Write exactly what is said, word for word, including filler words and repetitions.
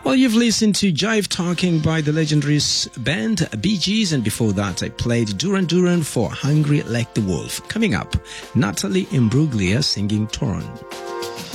Well, you've listened to Jive Talking by the legendary band Bee Gees, and before that I played Duran Duran for Hungry Like the Wolf. Coming up, Natalie Imbruglia singing Torn.